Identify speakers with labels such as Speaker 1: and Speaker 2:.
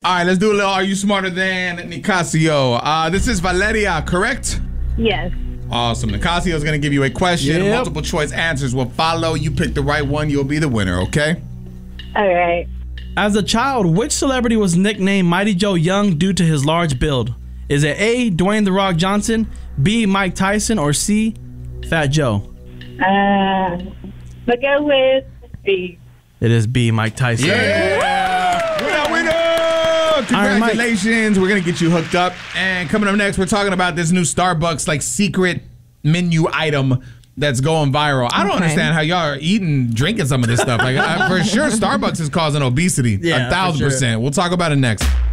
Speaker 1: All right, let's do a little Are You Smarter Than Nicasio? This is Valeria, correct?
Speaker 2: Yes.
Speaker 1: Awesome. Nicasio is going to give you a question.
Speaker 3: Yep.
Speaker 1: Multiple choice answers will follow. You pick the right one, you'll be the winner, okay?
Speaker 2: All right.
Speaker 3: As a child, which celebrity was nicknamed Mighty Joe Young due to his large build? Is it A, Dwayne The Rock Johnson, B, Mike Tyson, or C, Fat Joe?
Speaker 2: We'll go with B.
Speaker 3: It is B, Mike Tyson.
Speaker 1: Yeah! Winner! Congratulations. We're going to get you hooked up. And coming up next, we're talking about this new Starbucks like secret menu item that's going viral. I don't understand how y'all are drinking some of this stuff. Like, for sure, Starbucks is causing obesity.
Speaker 3: Yeah,
Speaker 1: 1,000%. We'll talk about it next.